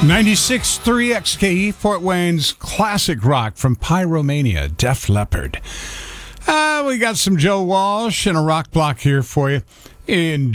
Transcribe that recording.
96.3 XKE, Fort Wayne's classic rock from Pyromania, Def Leppard. We got some Joe Walsh and a rock block here for you.